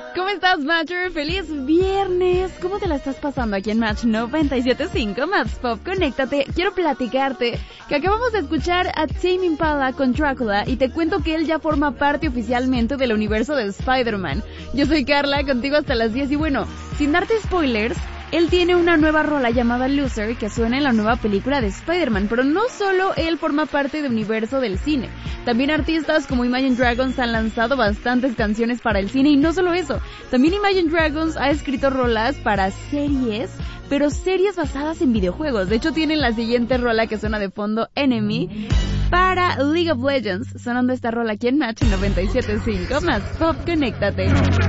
¿Cómo estás, Matcher? ¡Feliz viernes! ¿Cómo te la estás pasando aquí en Match 97.5? Match Pop, conéctate. Quiero platicarte que acabamos de escuchar a Tame Impala con Drácula y te cuento que él ya forma parte oficialmente del universo de Spider-Man. Yo soy Carla, contigo hasta las 10 y bueno, sin darte spoilers, él tiene una nueva rola llamada Loser que suena en la nueva película de Spider-Man, pero no solo él forma parte del universo del cine. También artistas como Imagine Dragons han lanzado bastantes canciones para el cine y no solo eso, también Imagine Dragons ha escrito rolas para series, pero series basadas en videojuegos. De hecho tienen la siguiente rola que suena de fondo, Enemy, para League of Legends, sonando esta rola aquí en Match 97.5, más Pop, conéctate.